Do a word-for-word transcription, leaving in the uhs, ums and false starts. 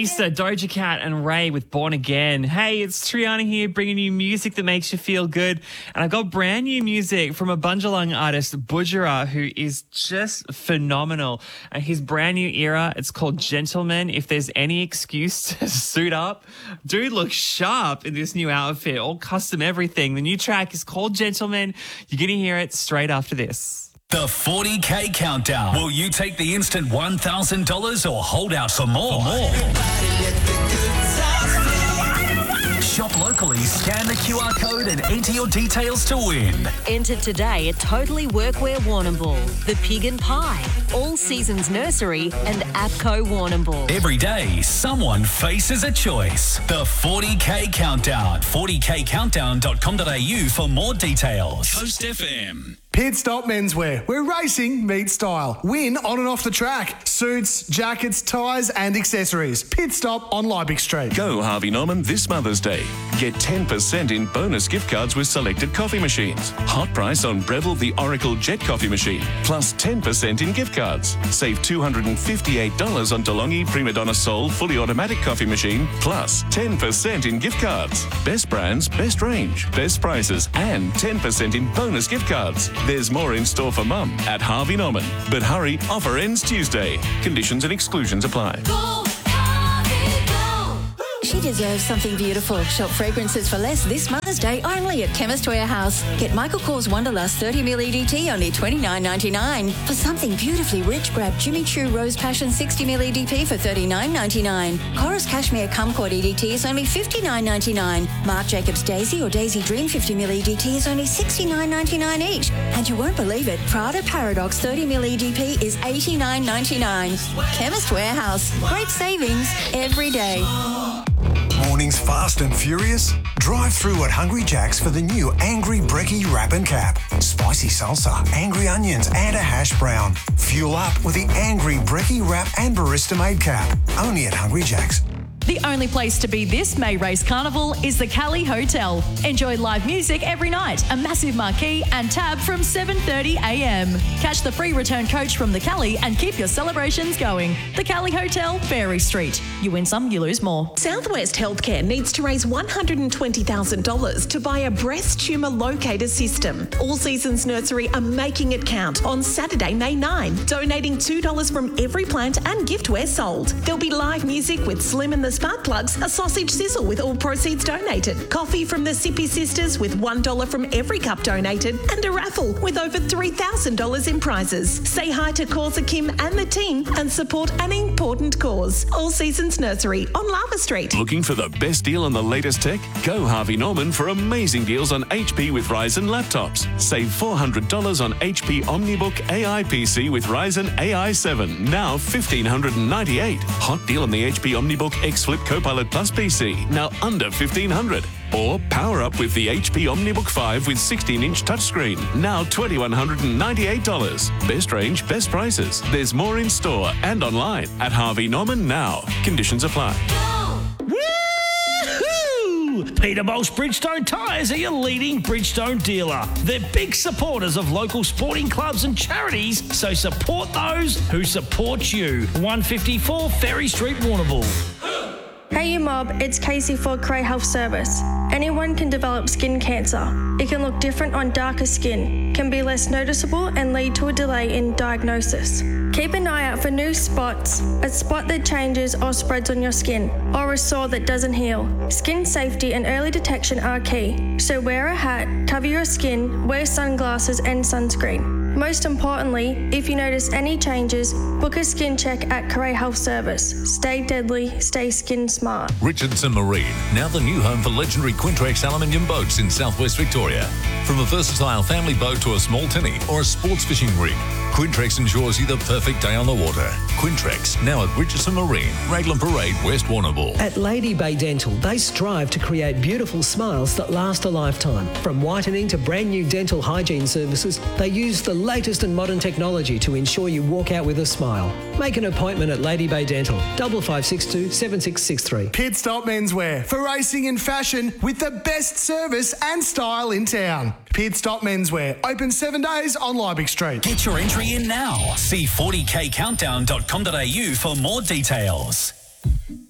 Issa, Doja Cat and Ray with Born Again. Hey, it's Triana here bringing you music that makes you feel good. And I've got brand new music from a Bundjalung artist, Budjerah, who is just phenomenal. And his brand new era, it's called Gentleman. If there's any excuse to suit up, dude looks sharp in this new outfit, all custom everything. The new track is called Gentleman. You're going to hear it straight after this. The forty K Countdown. Will you take the instant one thousand dollars or hold out for more? For more. Shop locally, scan the Q R code and enter your details to win. Enter today at Totally Workwear Warrnambool, The Pig and Pie, All Seasons Nursery and APCO Warrnambool. Every day, someone faces a choice. The forty K Countdown. forty k countdown dot com dot a u for more details. Coast F M. Pit Stop Menswear, where racing meets style. Win on and off the track. Suits, jackets, ties and accessories. Pit Stop on Liebig Street. Go Harvey Norman this Mother's Day. Get ten percent in bonus gift cards with selected coffee machines. Hot price on Breville the Oracle Jet Coffee Machine. Plus ten percent in gift cards. Save two hundred fifty-eight dollars on DeLonghi Prima Donna Soul Fully Automatic Coffee Machine. Plus ten percent in gift cards. Best brands, best range, best prices and ten percent in bonus gift cards. There's more in store for Mum at Harvey Norman. But hurry, offer ends Tuesday. Conditions and exclusions apply. Go, Harvey, go. She deserves something beautiful. Shop fragrances for less this Mother's Day only at Chemist Warehouse. Get Michael Kors Wonderlust thirty milliliter E D T only twenty-nine ninety-nine. For something beautifully rich, grab Jimmy Choo Rose Passion sixty milliliter E D P for thirty-nine ninety-nine. Chorus Cashmere Kumquat E D T is only fifty-nine ninety-nine. Marc Jacobs Daisy or Daisy Dream fifty milliliter E D T is only sixty-nine ninety-nine each. And you won't believe it, Prada Paradox thirty milliliter E D P is eighty-nine ninety-nine. Chemist Warehouse. Great savings every day. Mornings fast and furious? Drive through at Hungry Jack's for the new Angry Brekkie Wrap and Cap. Spicy salsa, angry onions and a hash brown. Fuel up with the Angry Brekkie Wrap and Barista Made Cap. Only at Hungry Jack's. The only place to be this May Race Carnival is the Cali Hotel. Enjoy live music every night, a massive marquee and tab from seven thirty a m. Catch the free return coach from the Cali and keep your celebrations going. The Cali Hotel, Ferry Street. You win some, you lose more. Southwest Healthcare needs to raise one hundred twenty thousand dollars to buy a breast tumour locator system. All Seasons Nursery are making it count on Saturday, May ninth, donating two dollars from every plant and giftware sold. There'll be live music with Slim and the Spark Plugs, a sausage sizzle with all proceeds donated, coffee from the Sippy Sisters with one dollar from every cup donated, and a raffle with over three thousand dollars in prizes. Say hi to Causa Kim and the team and support an important cause. All Seasons Nursery on Lava Street. Looking for the best deal on the latest tech? Go Harvey Norman for amazing deals on H P with Ryzen laptops. Save four hundred dollars on H P OmniBook A I P C with Ryzen A I seven, now one thousand five hundred ninety-eight dollars. Hot deal on the H P OmniBook X Flip Copilot Plus P C, now under fifteen hundred dollars. Or power up with the H P OmniBook five with sixteen inch touchscreen, now two thousand one hundred ninety-eight dollars. Best range, best prices. There's more in store and online at Harvey Norman now. Conditions apply. Peterbolt's Bridgestone Tyres are your leading Bridgestone dealer. They're big supporters of local sporting clubs and charities, so support those who support you. one fifty-four Ferry Street, Warrnambool. Hey you mob, it's Casey for Cray Health Service. Anyone can develop skin cancer. It can look different on darker skin, can be less noticeable and lead to a delay in diagnosis. Keep an eye out for new spots, a spot that changes or spreads on your skin, or a sore that doesn't heal. Skin safety and early detection are key, so wear a hat, cover your skin, wear sunglasses and sunscreen. Most importantly, if you notice any changes, book a skin check at Cray Health Service. Stay deadly, stay skin smart. Richardson Marine, now the new home for legendary Quintrex aluminium boats in southwest Victoria. From a versatile family boat to a small tinny or a sports fishing rig, Quintrex ensures you the perfect day on the water. Quintrex, now at Richardson Marine, Raglan Parade, West Warrnambool. At Lady Bay Dental, they strive to create beautiful smiles that last a lifetime. From whitening to brand new dental hygiene services, they use the latest and modern technology to ensure you walk out with a smile. Make an appointment at Lady Bay Dental, five five six two, seven six six three. Pit Stop Menswear for racing and fashion with the best service and style in town. Pit Stop Menswear, open seven days on Liebig Street. Get your entry in now. See forty k countdown dot com dot a u for more details.